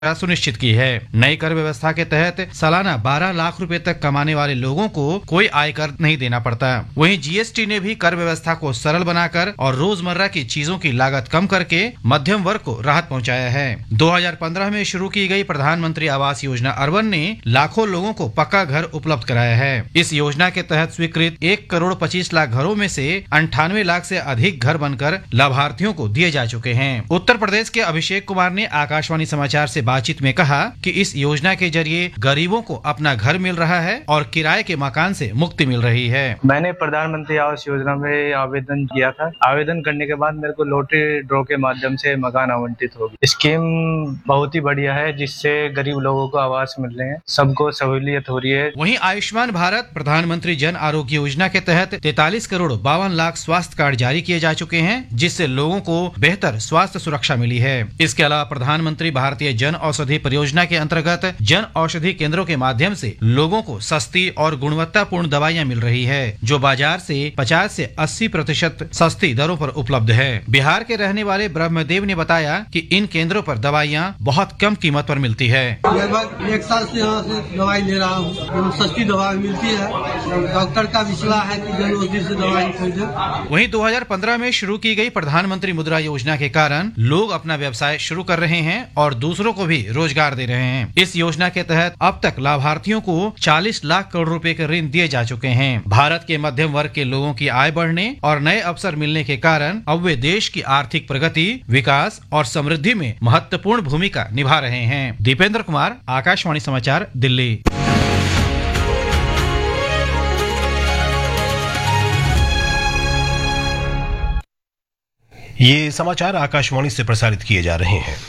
सुनिश्चित की है। नई कर व्यवस्था के तहत सालाना 12 लाख रुपए तक कमाने वाले लोगों को कोई आयकर नहीं देना पड़ता। वहीं जीएसटी ने भी कर व्यवस्था को सरल बनाकर और रोजमर्रा की चीजों की लागत कम करके मध्यम वर्ग को राहत पहुंचाया है। 2015 में शुरू की गई प्रधानमंत्री आवास योजना अर्बन ने लाखों लोगों को पक्का घर उपलब्ध कराया है। इस योजना के तहत स्वीकृत 1,25,00,000 घरों में से 98 लाख से अधिक घर बनकर लाभार्थियों को दिए जा चुके हैं। उत्तर प्रदेश के अभिषेक कुमार ने आकाशवाणी समाचार से बातचीत में कहा कि इस योजना के जरिए गरीबों को अपना घर मिल रहा है और किराए के मकान से मुक्ति मिल रही है। मैंने प्रधानमंत्री आवास योजना में आवेदन किया था। आवेदन करने के बाद मेरे को लॉटरी ड्रॉ के माध्यम से मकान आवंटित हो गया। स्कीम बहुत ही बढ़िया है, जिससे गरीब लोगों को आवास मिल रहे हैं, सबको सहूलियत हो रही है। वहीं आयुष्मान भारत प्रधानमंत्री जन आरोग्य योजना के तहत 43 करोड़ 52 लाख स्वास्थ्य कार्ड जारी किए जा चुके हैं, जिससे लोगों को बेहतर स्वास्थ्य सुरक्षा मिली है। इसके अलावा प्रधानमंत्री भारतीय जन औषधि परियोजना के अंतर्गत जन औषधि केंद्रों के माध्यम से लोगों को सस्ती और गुणवत्तापूर्ण दवाइयां मिल रही है, जो बाजार से 50 से 80% सस्ती दरों पर उपलब्ध है। बिहार के रहने वाले ब्रह्मदेव ने बताया कि इन केंद्रों पर दवाइयां बहुत कम कीमत पर मिलती है। लगभग 1 साल से यहाँ से दवाई ले रहा हूँ, सस्ती दवाई मिलती है। डॉक्टर का भी सलाह है कि जन औषधि से दवाई खरीदें। वहीं 2015 में शुरू की गई प्रधानमंत्री मुद्रा योजना के कारण लोग अपना व्यवसाय शुरू कर रहे हैं और दूसरों को भी रोजगार दे रहे हैं। इस योजना के तहत अब तक लाभार्थियों को 40 लाख करोड़ रुपए के ऋण दिए जा चुके हैं। भारत के मध्यम वर्ग के लोगों की आय बढ़ने और नए अवसर मिलने के कारण अब वे देश की आर्थिक प्रगति, विकास और समृद्धि में महत्वपूर्ण भूमिका निभा रहे हैं। दीपेंद्र कुमार, आकाशवाणी समाचार, दिल्ली। ये समाचार आकाशवाणी से प्रसारित किए जा रहे हैं।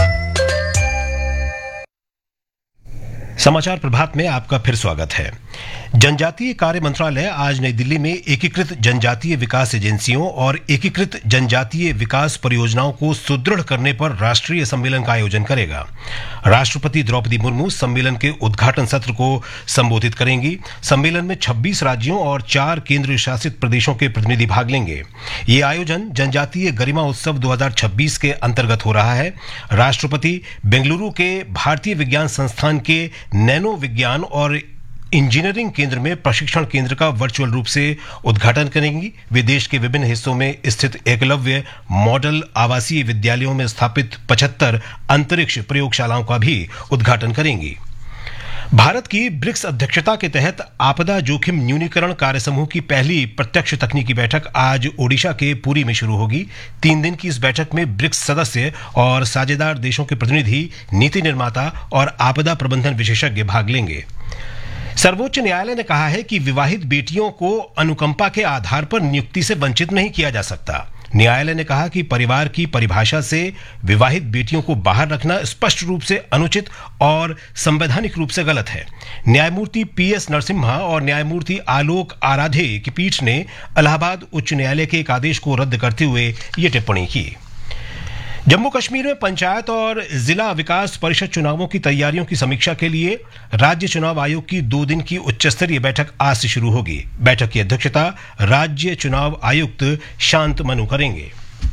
समाचार प्रभात में आपका फिर स्वागत है। जनजातीय कार्य मंत्रालय आज नई दिल्ली में एकीकृत जनजातीय विकास एजेंसियों और एकीकृत जनजातीय विकास परियोजनाओं को सुदृढ़ करने पर राष्ट्रीय सम्मेलन का आयोजन करेगा। राष्ट्रपति द्रौपदी मुर्मू सम्मेलन के उद्घाटन सत्र को संबोधित करेंगी। सम्मेलन में 26 राज्यों और 4 केंद्र शासित प्रदेशों के प्रतिनिधि भाग लेंगे। ये आयोजन जनजातीय गरिमा उत्सव 2026 के अंतर्गत हो रहा है। राष्ट्रपति बेंगलुरु के भारतीय विज्ञान संस्थान के नैनो विज्ञान और इंजीनियरिंग केंद्र में प्रशिक्षण केंद्र का वर्चुअल रूप से उद्घाटन करेंगी। वे देश के विभिन्न हिस्सों में स्थित एकलव्य मॉडल आवासीय विद्यालयों में स्थापित 75 अंतरिक्ष प्रयोगशालाओं का भी उद्घाटन करेंगी। भारत की ब्रिक्स अध्यक्षता के तहत आपदा जोखिम न्यूनीकरण कार्यसमूह की पहली प्रत्यक्ष तकनीकी बैठक आज ओडिशा के पुरी में शुरू होगी। 3 दिन की इस बैठक में ब्रिक्स सदस्य और साझेदार देशों के प्रतिनिधि, नीति निर्माता और आपदा प्रबंधन विशेषज्ञ भाग लेंगे। सर्वोच्च न्यायालय ने कहा है कि विवाहित बेटियों को अनुकंपा के आधार पर नियुक्ति से वंचित नहीं किया जा सकता। न्यायालय ने कहा कि परिवार की परिभाषा से विवाहित बेटियों को बाहर रखना स्पष्ट रूप से अनुचित और संवैधानिक रूप से गलत है। न्यायमूर्ति PS नरसिम्हा और न्यायमूर्ति आलोक आराधे की पीठ ने इलाहाबाद उच्च न्यायालय के एक आदेश को रद्द करते हुए ये टिप्पणी की। जम्मू कश्मीर में पंचायत और जिला विकास परिषद चुनावों की तैयारियों की समीक्षा के लिए राज्य चुनाव आयोग की 2 दिन की उच्चस्तरीय बैठक आज से शुरू होगी। बैठक की अध्यक्षता राज्य चुनाव आयुक्त शांत मनु करेंगे।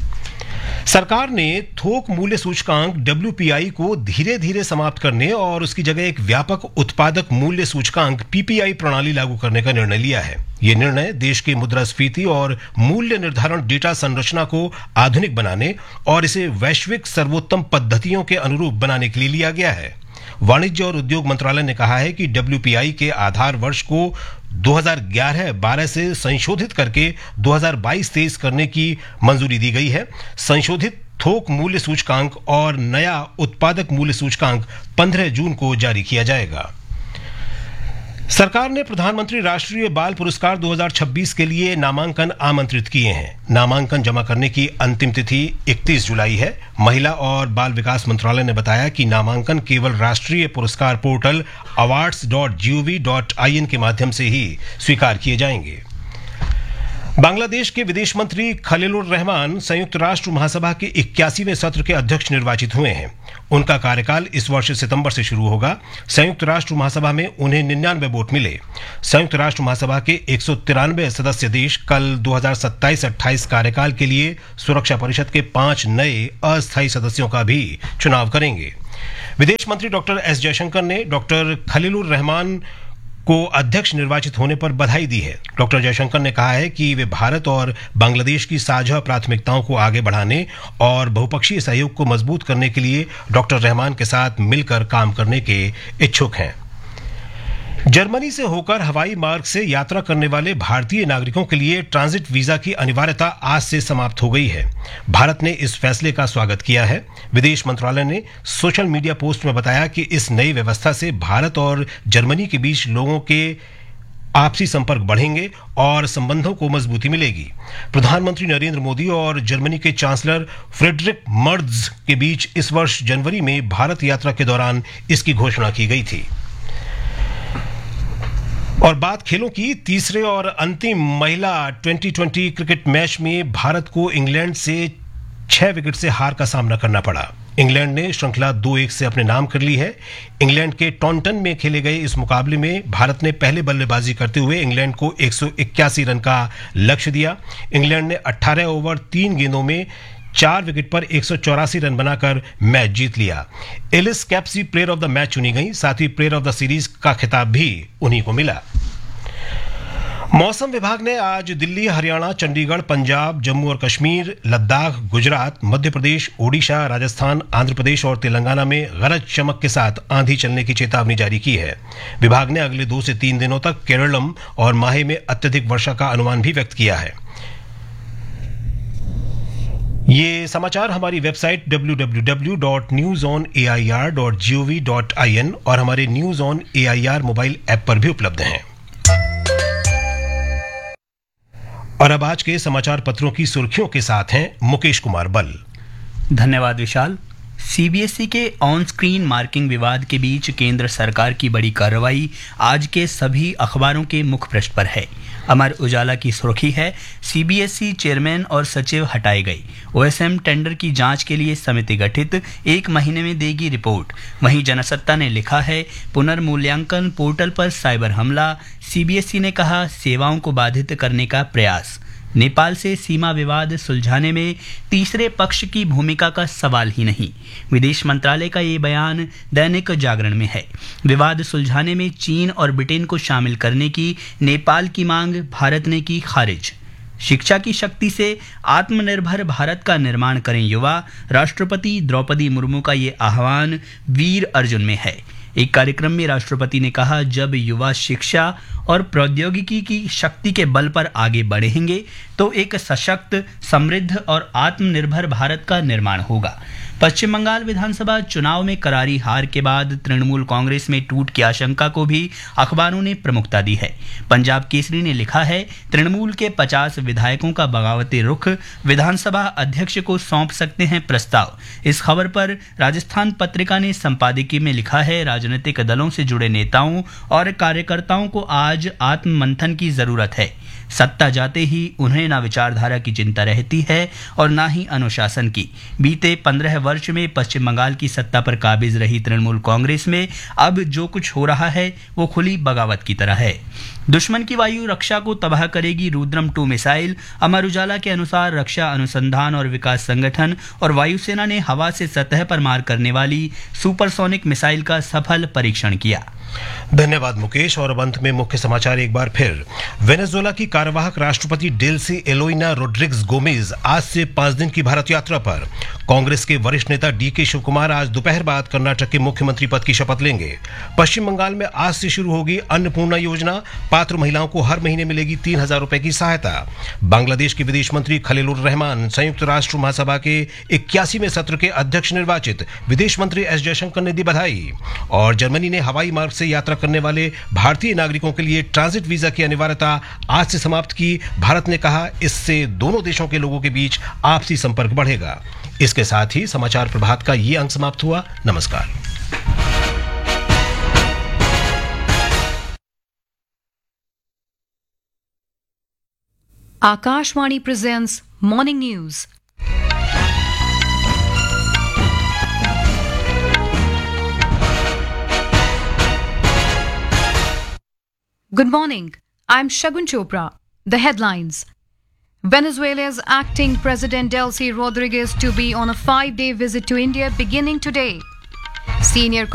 सरकार ने थोक मूल्य सूचकांक WPI को धीरे धीरे समाप्त करने और उसकी जगह एक व्यापक उत्पादक मूल्य सूचकांक PPI प्रणाली लागू करने का निर्णय लिया है। यह निर्णय देश की मुद्रास्फीति और मूल्य निर्धारण डेटा संरचना को आधुनिक बनाने और इसे वैश्विक सर्वोत्तम पद्धतियों के अनुरूप बनाने के लिए लिया गया है। वाणिज्य और उद्योग मंत्रालय ने कहा है कि WPI के आधार वर्ष को 2011-12 से संशोधित करके 2022-23 करने की मंजूरी दी गई है। संशोधित थोक मूल्य सूचकांक और नया उत्पादक मूल्य सूचकांक 15 जून को जारी किया जाएगा। सरकार ने प्रधानमंत्री राष्ट्रीय बाल पुरस्कार 2026 के लिए नामांकन आमंत्रित किए हैं। नामांकन जमा करने की अंतिम तिथि 31 जुलाई है। महिला और बाल विकास मंत्रालय ने बताया कि नामांकन केवल राष्ट्रीय पुरस्कार पोर्टल awards.gov.in के माध्यम से ही स्वीकार किए जाएंगे। बांग्लादेश के विदेश मंत्री खलीलुर रहमान संयुक्त राष्ट्र महासभा के 81वें सत्र के अध्यक्ष निर्वाचित हुए हैं। उनका कार्यकाल इस वर्ष सितंबर से शुरू होगा। संयुक्त राष्ट्र महासभा में उन्हें 99 वोट मिले। संयुक्त राष्ट्र महासभा के 193 सदस्य देश कल 2027-28 कार्यकाल के लिए सुरक्षा परिषद के 5 नए अस्थायी सदस्यों का भी चुनाव करेंगे। विदेश मंत्री डॉक्टर एस जयशंकर ने डॉक्टर खलीलुर रहमान को अध्यक्ष निर्वाचित होने पर बधाई दी है। डॉक्टर जयशंकर ने कहा है कि वे भारत और बांग्लादेश की साझा प्राथमिकताओं को आगे बढ़ाने और बहुपक्षीय सहयोग को मजबूत करने के लिए डॉक्टर रहमान के साथ मिलकर काम करने के इच्छुक हैं। जर्मनी से होकर हवाई मार्ग से यात्रा करने वाले भारतीय नागरिकों के लिए ट्रांजिट वीजा की अनिवार्यता आज से समाप्त हो गई है। भारत ने इस फैसले का स्वागत किया है। विदेश मंत्रालय ने सोशल मीडिया पोस्ट में बताया कि इस नई व्यवस्था से भारत और जर्मनी के बीच लोगों के आपसी संपर्क बढ़ेंगे और संबंधों को मजबूती मिलेगी। प्रधानमंत्री नरेंद्र मोदी और जर्मनी के चांसलर फ्रेडरिक मर्ज के बीच इस वर्ष जनवरी में भारत यात्रा के दौरान इसकी घोषणा की गई थी। और बात खेलों की, तीसरे और अंतिम महिला 2020 क्रिकेट मैच में भारत को इंग्लैंड से 6 विकेट से हार का सामना करना पड़ा। इंग्लैंड ने श्रृंखला 2-1 से अपने नाम कर ली है। इंग्लैंड के टॉन्टन में खेले गए इस मुकाबले में भारत ने पहले बल्लेबाजी करते हुए इंग्लैंड को 181 रन का लक्ष्य दिया। इंग्लैंड ने 18 ओवर 3 गेंदों में 4 विकेट पर 184 रन बनाकर मैच जीत लिया। Alice Capsey player of the match चुनी गई। साथ ही प्लेयर ऑफ द सीरीज का खिताब भी उन्हीं को मिला। मौसम विभाग ने आज दिल्ली, हरियाणा, चंडीगढ़, पंजाब, जम्मू और कश्मीर, लद्दाख, गुजरात, मध्य प्रदेश, ओडिशा, राजस्थान, आंध्र प्रदेश और तेलंगाना में गरज चमक के साथ आंधी चलने की चेतावनी जारी की है। विभाग ने अगले 2 से 3 दिनों तक केरलम और माहे में अत्यधिक वर्षा का अनुमान भी व्यक्त किया है। ये समाचार हमारी वेबसाइट www.newsonair.gov.in और हमारे news on AIR mobile app पर भी उपलब्ध हैं। और अब आज के समाचार पत्रों की सुर्खियों के साथ हैं मुकेश कुमार बल। धन्यवाद विशाल। सीबीएसई के ऑन स्क्रीन मार्किंग विवाद के बीच केंद्र सरकार की बड़ी कार्रवाई आज के सभी अखबारों के मुख्य पृष्ठ पर है। अमर उजाला की सुर्खी है, सीबीएसई चेयरमैन और सचिव हटाए गए, ओएसएम टेंडर की जांच के लिए समिति गठित, 1 महीने में देगी रिपोर्ट। वहीं जनसत्ता ने लिखा है, पुनर्मूल्यांकन पोर्टल पर साइबर हमला, सीबीएसई ने कहा सेवाओं को बाधित करने का प्रयास। नेपाल से सीमा विवाद सुलझाने में तीसरे पक्ष की भूमिका का सवाल ही नहीं, विदेश मंत्रालय का ये बयान दैनिक जागरण में है। विवाद सुलझाने में चीन और ब्रिटेन को शामिल करने की नेपाल की मांग भारत ने की खारिज। शिक्षा की शक्ति से आत्मनिर्भर भारत का निर्माण करें युवा, राष्ट्रपति द्रौपदी मुर्मू का ये आह्वान वीर अर्जुन में है। एक कार्यक्रम में राष्ट्रपति ने कहा, जब युवा शिक्षा और प्रौद्योगिकी की शक्ति के बल पर आगे बढ़ेंगे तो एक सशक्त, समृद्ध और आत्मनिर्भर भारत का निर्माण होगा। पश्चिम बंगाल विधानसभा चुनाव में करारी हार के बाद तृणमूल कांग्रेस में टूट की आशंका को भी अखबारों ने प्रमुखता दी है। पंजाब केसरी ने लिखा है, तृणमूल के 50 विधायकों का बगावती रुख, विधानसभा अध्यक्ष को सौंप सकते हैं प्रस्ताव। इस खबर पर राजस्थान पत्रिका ने संपादकीय में लिखा है, राजनीतिक दलों से जुड़े नेताओं और कार्यकर्ताओं को आज आत्ममंथन की जरूरत है। सत्ता जाते ही उन्हें ना विचारधारा की चिंता रहती है और ना ही अनुशासन की। बीते 15 वर्ष में पश्चिम बंगाल की सत्ता पर काबिज रही तृणमूल कांग्रेस में अब जो कुछ हो रहा है वो खुली बगावत की तरह है। दुश्मन की वायु रक्षा को तबाह करेगी रुद्रम 2 मिसाइल। अमर उजाला के अनुसार रक्षा अनुसंधान और विकास संगठन और वायुसेना ने हवा से सतह पर मार करने वाली सुपरसोनिक मिसाइल का सफल परीक्षण किया। धन्यवाद मुकेश। और अब अंत में मुख्य समाचार एक बार फिर। वेनेजुएला की कार्यवाहक राष्ट्रपति डेल्सी एलोइना रोड्रिग्स गोमेज आज से 5 दिन की भारत यात्रा पर। कांग्रेस के वरिष्ठ नेता डीके शिव कुमार आज दोपहर बाद कर्नाटक के मुख्यमंत्री पद की शपथ लेंगे। पश्चिम बंगाल में आज से शुरू होगी अन्नपूर्णा योजना, पात्र महिलाओं को हर महीने मिलेगी 3,000 रुपए की सहायता। बांग्लादेश के विदेश मंत्री खलीलुर रहमान संयुक्त राष्ट्र महासभा के 81वें सत्र के अध्यक्ष निर्वाचित, विदेश मंत्री एस जयशंकर ने दी बधाई। और जर्मनी ने हवाई मार्ग से यात्रा करने वाले भारतीय नागरिकों के लिए ट्रांजिट वीजा की अनिवार्यता आज से समाप्त की। भारत ने कहा इससे दोनों देशों के लोगों के बीच आपसी संपर्क बढ़ेगा। इसके साथ ही समाचार प्रभात का ये अंक समाप्त हुआ। नमस्कार। Akashvani presents Morning News. Good morning. I'm Shagun Chopra. The headlines. Venezuela's acting President Delcy Rodriguez to be on a 5-day visit to India beginning today. Senior